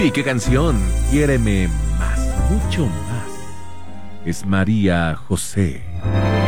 Uy, qué canción. Quiéreme más, mucho más. Es María José.